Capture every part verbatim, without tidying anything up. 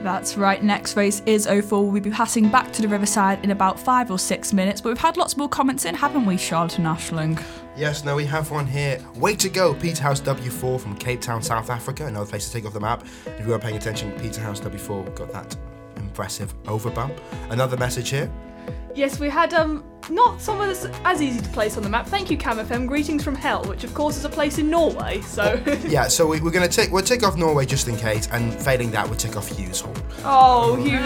That's right, next race is oh four. We'll be passing back to the Riverside in about five or six minutes, but we've had lots more comments in, haven't we, Charlotte and Aisling? Yes, no, we have one here. Way to go, Peterhouse W four from Cape Town, South Africa. Another place to take off the map. If you weren't paying attention, Peterhouse W four got that impressive overbump. Another message here. Yes, we had um not someone that's as easy to place on the map. Thank you, Cam F M. Greetings from Hell, which of course is a place in Norway. So yeah, so we, we're gonna take we'll tick off Norway just in case, and failing that, we'll tick off Hughes Hall. Oh, Hughes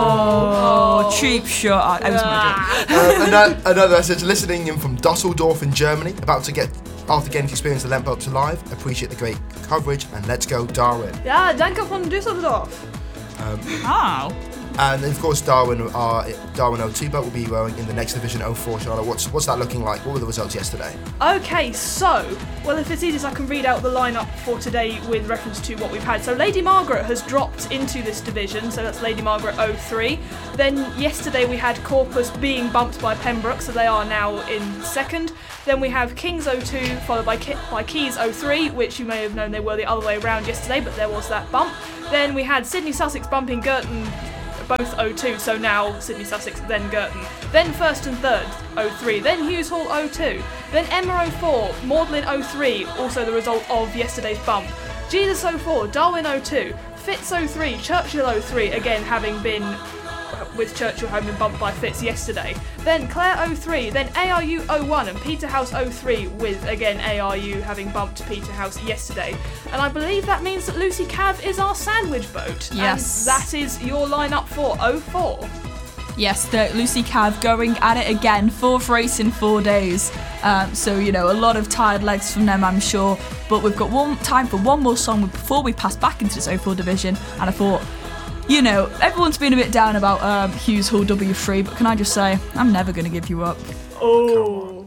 Hall. Oh, oh, cheap shot. I was Ah. uh, another, another message listening in from Dusseldorf in Germany, about to get after getting to experience the Lempelt live. Appreciate the great coverage, and let's go Darwin. Ja, danke von Düsseldorf. Um, Oh. And of course, Darwin are Darwin oh two boat will be rowing in the next division oh four. Charlotte, what's what's that looking like? What were the results yesterday? Okay, so, well, if it's easiest, I can read out the lineup for today with reference to what we've had. So, Lady Margaret has dropped into this division, so that's Lady Margaret oh three. Then, yesterday we had Corpus being bumped by Pembroke, so they are now in second. Then we have Kings oh two, followed by, Ki- by Keys oh three, which you may have known they were the other way around yesterday, but there was that bump. Then we had Sydney Sussex bumping Girton, both oh two, so now Sydney Sussex, then Girton. Then first and third, oh three. Then Hughes Hall, oh two. Then Emma, oh four. Magdalen, oh three, also the result of yesterday's bump. Jesus, oh four. Darwin, oh two. Fitz, oh three. Churchill, oh three, again having been with Churchill having been bumped by Fitz yesterday. Then Clare, oh three. Then A R U, oh one. And Peterhouse, oh three, with again A R U having bumped Peterhouse yesterday. And I believe that means that Lucy Cav is our sandwich boat. Yes. And that is your lineup for oh four. Yes, the Lucy Cav going at it again, fourth race in four days. Um, so, you know, a lot of tired legs from them, I'm sure. But we've got one time for one more song before we pass back into this oh four division. And I thought, you know, everyone's been a bit down about um, Hughes Hall W three, but can I just say, I'm never going to give you up. Oh.